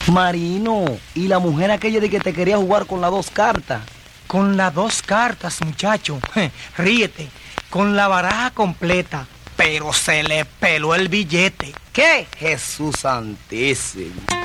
Marino, ¿y la mujer aquella de que te quería jugar con las 2 cartas? Con las 2 cartas, muchacho. Ríete. Con la baraja completa. Pero se le peló el billete. ¿Qué? Jesús santísimo.